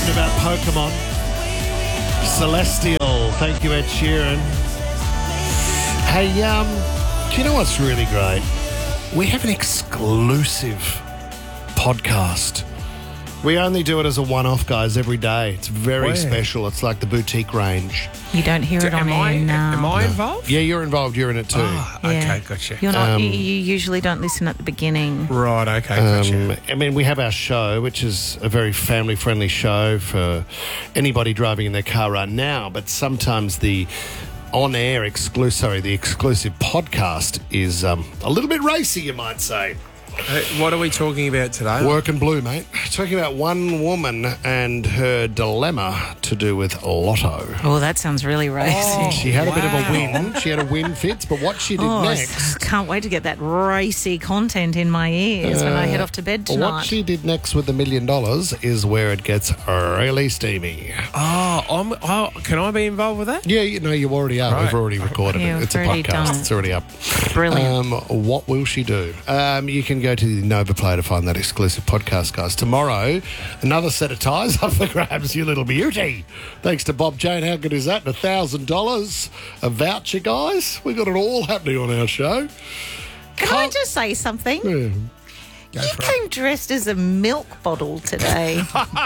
talking about Pokemon. Celestial. Thank you, Ed Sheeran. Hey, do you know what's really great? We have an exclusive podcast. We only do it as a one-off, guys, every day. It's very special. It's like the boutique range. You don't hear it on air now. Am I involved? Yeah, you're involved. You're in it too. Oh, okay, gotcha. You're not. You usually don't listen at the beginning. Right, okay, gotcha. I mean, we have our show, which is a very family-friendly show for anybody driving in their car right now. But sometimes the exclusive podcast is a little bit racy, you might say. What are we talking about today? Work and Blue, mate. Talking about one woman and her dilemma to do with lotto. Oh, that sounds really racy. She had a bit of a win. She had a win, Fitz, but what she did next... I can't wait to get that racy content in my ears when I head off to bed tonight. What she did next with $1 million is where it gets really steamy. Can I be involved with that? Yeah, you already are. Right. We've already recorded it. It's a podcast. Done. It's already up. Brilliant. What will she do? You can go to the Nova Play to find that exclusive podcast, guys. Tomorrow, another set of ties up for grabs, you little beauty. Thanks to Bob Jane. How good is that? $1,000 a voucher, guys. We got it all happening on our show. Can I just say something? Yeah. You came dressed as a milk bottle today.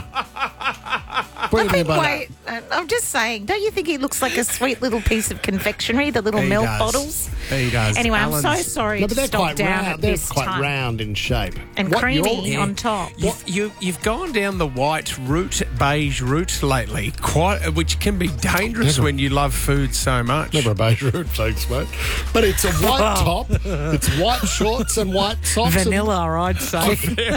I'm just saying, don't you think he looks like a sweet little piece of confectionery, the little milk bottles? He does. Anyway, I'm so sorry to stop down at this time. They're quite round in shape. And creamy on top. You've gone down the white route, beige route lately, which can be dangerous when you love food so much. Never a beige route, thanks, mate. But it's a white top, it's white shorts and white socks. Vanilla, I'd say.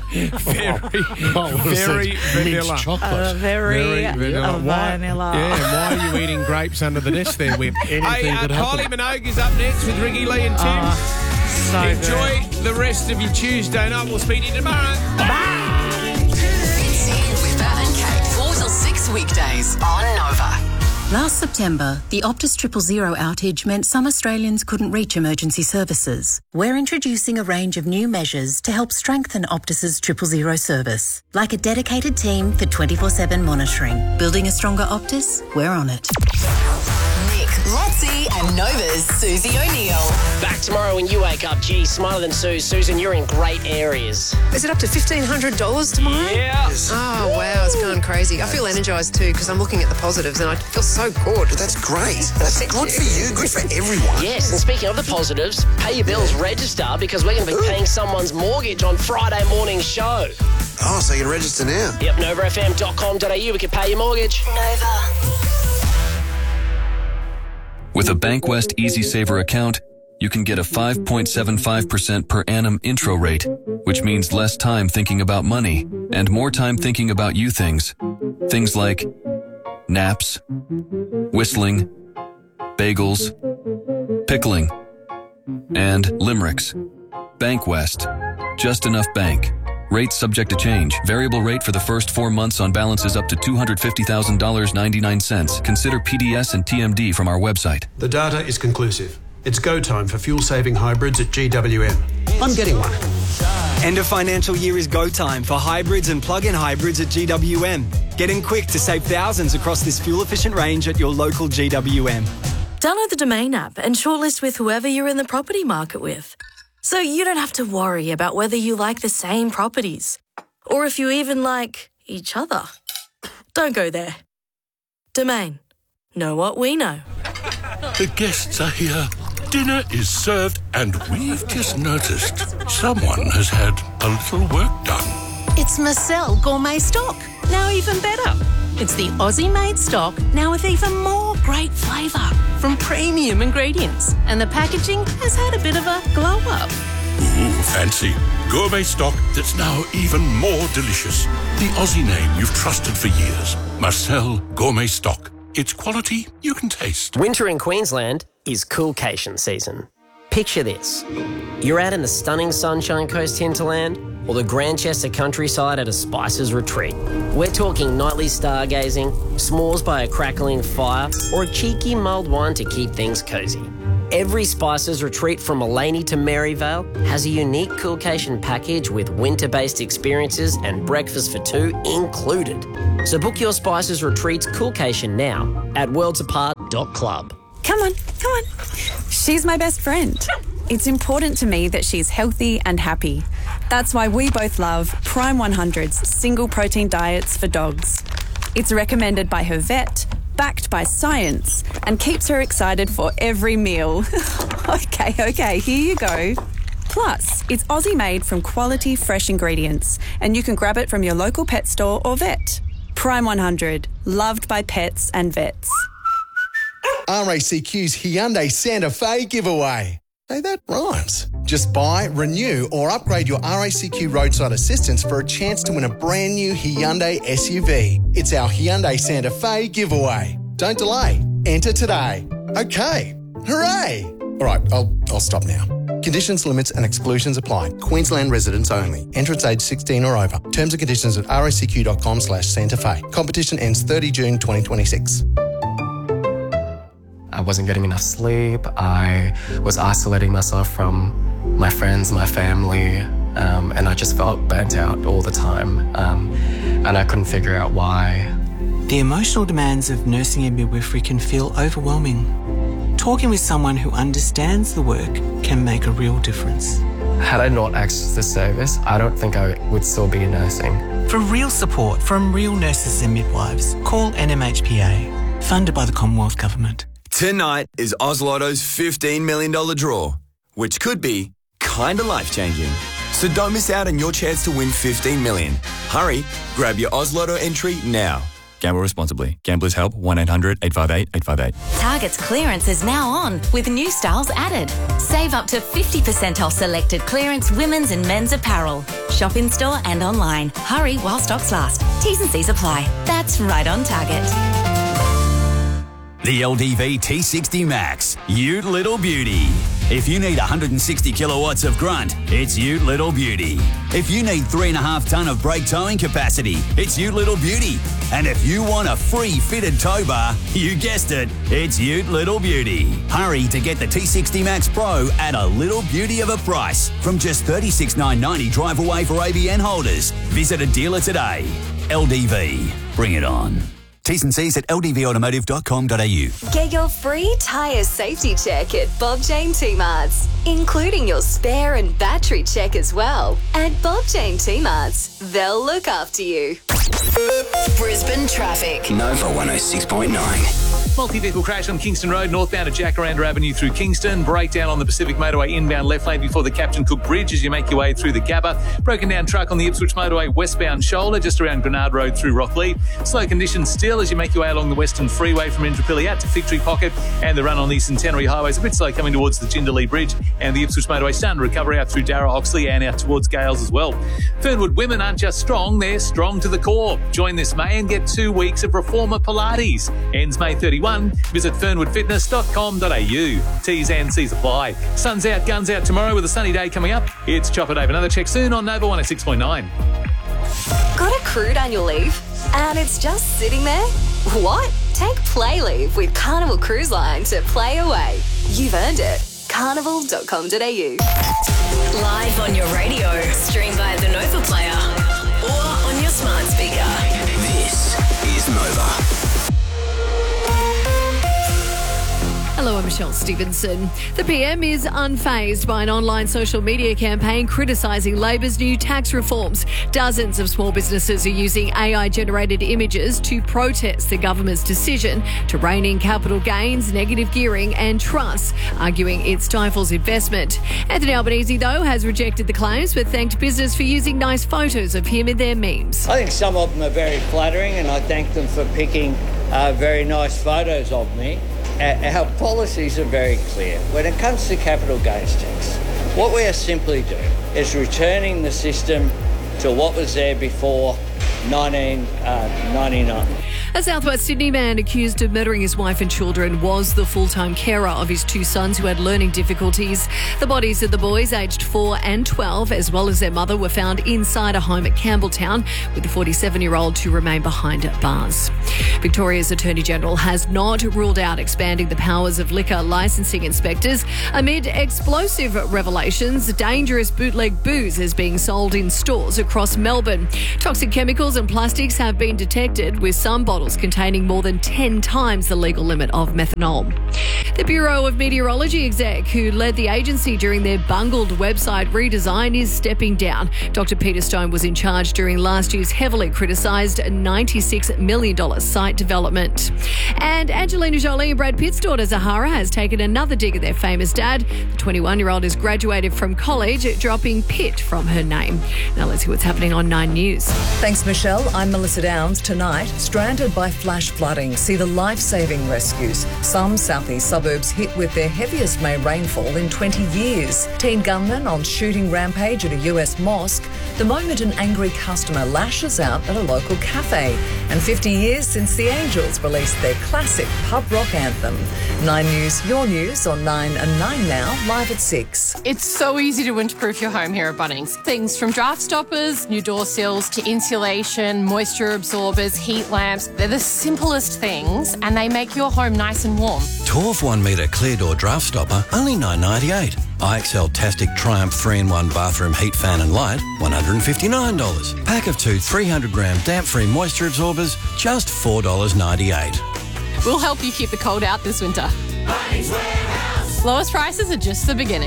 Very vanilla. Chocolate. Very vanilla. Yeah, and why are you eating grapes under the desk there, Whip? Kylie Minogue is up next with Ricky Lee and Tim. Enjoy the rest of your Tuesday night. We'll speak to you tomorrow. Bye. With Matt and Kate, 4 till 6 weekdays on Nova. Last September, the Optus 000 outage meant some Australians couldn't reach emergency services. We're introducing a range of new measures to help strengthen Optus's 000 service, like a dedicated team for 24/7 monitoring. Building a stronger Optus? We're on it. Nick, Lotzi and Nova's Susie O'Neill. Back tomorrow when you wake up. Gee, smarter than Sue. Susan, you're in great areas. Is it up to $1,500 tomorrow? Yeah. Oh, wow, it's going crazy. I feel energised too because I'm looking at the positives and I feel so good. That's great. That's good for you, good for everyone. Yes, and speaking of the positives, pay your bills, register, because we're going to be paying someone's mortgage on Friday morning's show. Oh, so you can register now? Yep, novafm.com.au. We can pay your mortgage. Nova. With a Bankwest EasySaver account, you can get a 5.75% per annum intro rate, which means less time thinking about money and more time thinking about you things. Things like naps, whistling, bagels, pickling, and limericks. Bankwest. Just enough bank. Rates subject to change. Variable rate for the first 4 months on balances up to $250,000.99. Consider PDS and TMD from our website. The data is conclusive. It's go time for fuel-saving hybrids at GWM. I'm getting one. End of financial year is go time for hybrids and plug-in hybrids at GWM. Get in quick to save thousands across this fuel-efficient range at your local GWM. Download the Domain app and shortlist with whoever you're in the property market with. So you don't have to worry about whether you like the same properties or if you even like each other. Don't go there. Domain. Know what we know. The guests are here. Dinner is served and we've just noticed someone has had a little work done. It's Marcel Gourmet Stock. Now even better. It's the Aussie-made stock, now with even more great flavour from premium ingredients. And the packaging has had a bit of a glow-up. Ooh, fancy. Gourmet stock that's now even more delicious. The Aussie name you've trusted for years. Marcel Gourmet Stock. It's quality you can taste. Winter in Queensland is coolcation season. Picture this. You're out in the stunning Sunshine Coast hinterland or the Grandchester countryside at a Spices retreat. We're talking nightly stargazing, s'mores by a crackling fire, or a cheeky mulled wine to keep things cosy. Every Spices retreat from Mullaney to Maryvale has a unique coolcation package with winter-based experiences and breakfast for two included. So book your Spices Retreats Coolcation now at worldsapart.club. Come on. She's my best friend. It's important to me that she's healthy and happy. That's why we both love Prime 100's single protein diets for dogs. It's recommended by her vet, backed by science, and keeps her excited for every meal. Okay, here you go. Plus, it's Aussie made from quality fresh ingredients, and you can grab it from your local pet store or vet. Prime 100, loved by pets and vets. RACQ's Hyundai Santa Fe giveaway. Hey, that rhymes. Just buy, renew or upgrade your RACQ roadside assistance for a chance to win a brand new Hyundai SUV. It's our Hyundai Santa Fe giveaway. Don't delay. Enter today. Okay. Hooray! All right, I'll stop now. Conditions, limits and exclusions apply. Queensland residents only. Entrance age 16 or over. Terms and conditions at racq.com/Santa Fe. Competition ends 30 June 2026. I wasn't getting enough sleep. I was isolating myself from my friends, my family, and I just felt burnt out all the time. And I couldn't figure out why. The emotional demands of nursing and midwifery can feel overwhelming. Talking with someone who understands the work can make a real difference. Had I not accessed this service, I don't think I would still be nursing. For real support from real nurses and midwives, call NMHPA, funded by the Commonwealth Government. Tonight is Oz Lotto's $15 million draw, which could be kinda life-changing. So don't miss out on your chance to win $15 million. Hurry, grab your Oz Lotto entry now. Gamble responsibly. Gamblers Help 1-800-858-858. Target's clearance is now on with new styles added. Save up to 50% off selected clearance women's and men's apparel. Shop in store and online. Hurry while stocks last. T's and C's apply. That's right on Target. The LDV T60 Max, Ute Little Beauty. If you need 160 kilowatts of grunt, it's Ute Little Beauty. If you need 3.5 tonne of brake towing capacity, it's Ute Little Beauty. And if you want a free fitted tow bar, you guessed it, it's Ute Little Beauty. Hurry to get the T60 Max Pro at a little beauty of a price from just $36,990 drive away for ABN holders. Visit a dealer today. LDV, bring it on. T's and C's at ldvautomotive.com.au. Get your free tyre safety check at Bob Jane T-Marts, including your spare and battery check as well. At Bob Jane T-Marts, they'll look after you. Brisbane traffic. Nova 106.9. Multi-vehicle crash on Kingston Road, northbound at Jacaranda Avenue through Kingston. Breakdown on the Pacific Motorway inbound left lane before the Captain Cook Bridge as you make your way through the Gabba. Broken down truck on the Ipswich Motorway westbound shoulder just around Grenard Road through Rocklea. Slow conditions still as you make your way along the Western Freeway from Indooroopilly to Fig Tree Pocket, and the run on the Centenary Highway is a bit slow coming towards the Jindalee Bridge, and the Ipswich Motorway starting to recover out through Darra Oxley and out towards Gales as well. Fernwood women aren't just strong, they're strong to the core. Join this May and get 2 weeks of Reformer Pilates. Ends May 31. Visit fernwoodfitness.com.au. T's and C's apply. Sun's out, guns out tomorrow with a sunny day coming up. It's Chopper Dave. Another check soon on Nova 106.9. Got a crude annual leave and it's just sitting there? What? Take Play Leave with Carnival Cruise Line to play away. You've earned it. Carnival.com.au. Live on your radio, stream via the Nova Player or on your smart speaker. This is Nova. Hello, I'm Michelle Stevenson. The PM is unfazed by an online social media campaign criticising Labor's new tax reforms. Dozens of small businesses are using AI-generated images to protest the government's decision to rein in capital gains, negative gearing and trusts, arguing it stifles investment. Anthony Albanese, though, has rejected the claims but thanked business for using nice photos of him in their memes. I think some of them are very flattering and I thank them for picking very nice photos of me. Our policies are very clear. When it comes to capital gains tax, what we are simply doing is returning the system to what was there before 1999. A southwest Sydney man accused of murdering his wife and children was the full-time carer of his two sons who had learning difficulties. The bodies of the boys, aged 4 and 12, as well as their mother, were found inside a home at Campbelltown, with the 47-year-old to remain behind bars. Victoria's Attorney General has not ruled out expanding the powers of liquor licensing inspectors amid explosive revelations. Dangerous bootleg booze is being sold in stores across Melbourne. Toxic chemicals and plastics have been detected, with some bottles containing more than 10 times the legal limit of methanol. The Bureau of Meteorology exec who led the agency during their bungled website redesign is stepping down. Dr. Peter Stone was in charge during last year's heavily criticised $96 million site development. And Angelina Jolie and Brad Pitt's daughter Zahara has taken another dig at their famous dad. The 21-year-old has graduated from college, dropping Pitt from her name. Now let's see what's happening on 9 News. Thanks, Michelle. I'm Melissa Downs. Tonight, stranded by flash flooding. See the life-saving rescues. Some southeast suburbs hit with their heaviest May rainfall in 20 years. Teen gunman on shooting rampage at a US mosque. The moment an angry customer lashes out at a local cafe. And 50 years since the Angels released their classic pub rock anthem. 9 News, your news on 9 and 9 now, live at 6. It's so easy to winterproof your home here at Bunnings. Things from draft stoppers, new door sills, to insulation, moisture absorbers, heat lamps. They're the simplest things and they make your home nice and warm. Torf 1 metre clear door draft stopper, only $9.98. IXL Tastic Triumph 3-in-1 bathroom heat fan and light, $159. Pack of 2 300-gram damp-free moisture absorbers, just $4.98. We'll help you keep the cold out this winter. Bunnings Warehouse. Lowest prices are just the beginning.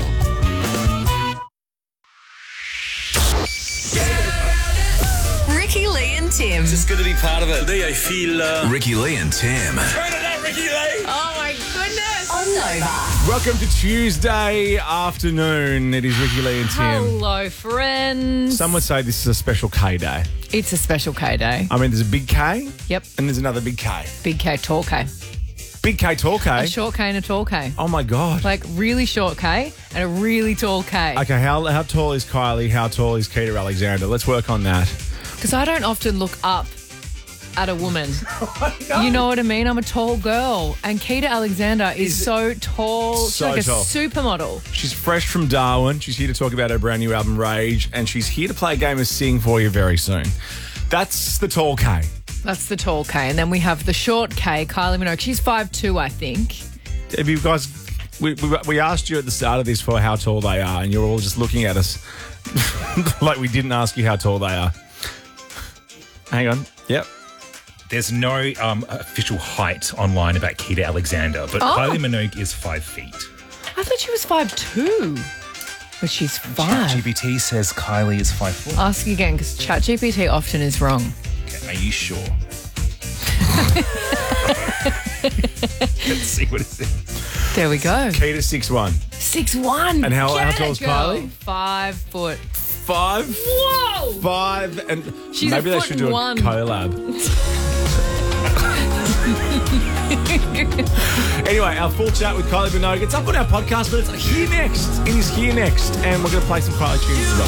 Ricky, Lee and Tim. Just good to be part of it. Today I feel... Ricky, Lee and Tim. Turn it up, Ricky Lee. Oh my goodness. On Nova. Welcome to Tuesday afternoon. It is Ricky, Lee and Tim. Hello, friends. Some would say this is a special K day. It's a special K day. I mean, there's a big K. Yep. And there's another big K. Big K, tall K. Big K, tall K? A short K and a tall K. Oh, my God. Like really short K and a really tall K. Okay, how tall is Kylie? How tall is Keita Alexander? Let's work on that. Because I don't often look up at a woman. You know what I mean? I'm a tall girl. And Keita Alexander is so tall. She's So like tall. a supermodel. She's fresh from Darwin. She's here to talk about her brand new album, Rage, and she's here to play a game of Sing for you very soon. That's the tall K. That's the tall K. And then we have the short K, Kylie Minogue. She's 5'2", I think. Have you guys... We asked you at the start of this for how tall they are, and you're all just looking at us like we didn't ask you how tall they are. Hang on. Yep. There's no official height online about Keita Alexander, but Kylie Minogue is 5 feet. I thought she was 5'2", but she's 5. ChatGPT says Kylie is 5'4". Ask again, because ChatGPT often is wrong. Okay, are you sure? Let's see what it says. There we go. Keita 6'1". 6'1". And how Get tall it, is girl. Kylie? 5 foot. 5? Whoa! 5 and She's maybe a they foot should and do one. a collab. Anyway, our full chat with Kylie Minogue. It's up on our podcast, but it's here next. It is here next. And we're going to play some Kylie tunes as well.